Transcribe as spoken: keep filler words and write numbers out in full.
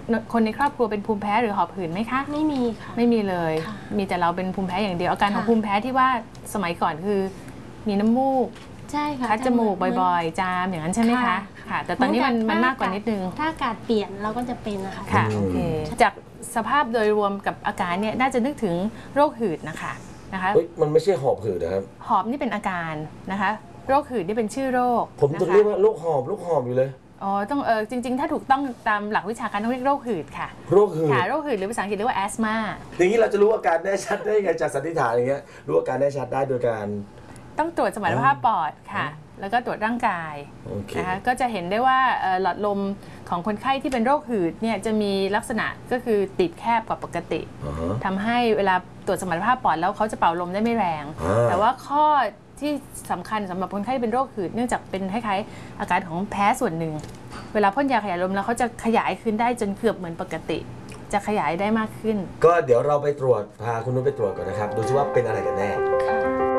คนในครอบครัวเป็นภูมิแพ้หรือหอบหืดไหมคะไม่มีค่ะไม่มีเลยมีแต่เราเป็นภูมิแพ้อย่างเดียวอาการของภูมิแพ้ที่ว่าสมัยก่อนคือมีน้ำมูกใช่ค่ะคัดจมูกบ่อยๆจามอย่างนั้นใช่ไหมคะค่ะแต่ตอนนี้มันมันมากกว่านิดนึงถ้าอากาศเปลี่ยนเราก็จะเป็นนะคะค่ะโอเคจากสภาพโดยรวมกับอาการเนี่ยน่าจะนึกถึงโรคหืดนะคะนะคะมันไม่ใช่หอบหืดนะครับหอบนี่เป็นอาการนะคะโรคหืดนี่เป็นชื่อโรคผมต้องเรียกว่าโรคหอบโรคหอบอยู่เลยอ๋อต้องเออจริงๆถ้าถูกต้องตามหลักวิชาการต้องเรียกโรคหืดค่ะโรคหืดค่ะโรคหืดหรือภาษาอังกฤษเรียกว่าแอสมาอย่างนี้เราจะรู้อาการได้ชัดได้ไงจากสันนิษฐานอย่างเงี้ยรู้อาการได้ชัดได้โดยการต้องตรวจสมรรถภาพปอดค่ะแล้วก็ตรวจร่างกายนะคะก็จะเห็นได้ว่าหลอดลมของคนไข้ที่เป็นโรคหืดเนี่ยจะมีลักษณะก็คือติดแคบกว่าปกติ uh-huh. ทำให้เวลาตรวจสมรรถภาพปอดแล้วเขาจะเป่าลมได้ไม่แรง uh-huh. แต่ว่าข้อที่สำคัญสำหรับคนไข้เป็นโรคหืดเนื่องจากเป็นคล้ายๆอาการของแพ้ส่วนหนึ่งเวลาพ่นยาขยายลมแล้วเขาจะขยายขึ้นได้จนเกือบเหมือนปกติจะขยายได้มากขึ้นก็เดี๋ยวเราไปตรวจพาคุณนุชไปตรวจก่อนนะครับดูซิว่าเป็นอะไรกันแน่